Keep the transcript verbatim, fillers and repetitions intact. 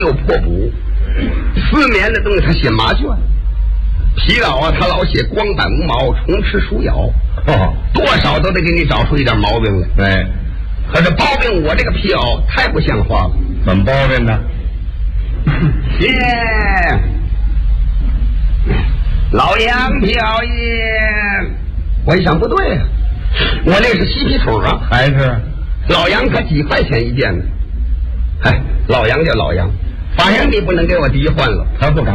又破补，四年的东西他写麻卷，皮袄啊他老写光板无毛，虫吃鼠咬， 哦， 多少都得给你找出一点毛病来。 对， 可是包庇我这个皮袄太不像话了。 怎么包庇呢？ 谢老杨表爷，我一想不对啊，我那是嬉皮虫啊， 还是老杨可几块钱一件呢？哎，老杨就老杨，反正你不能给我敌换了， 他不敢。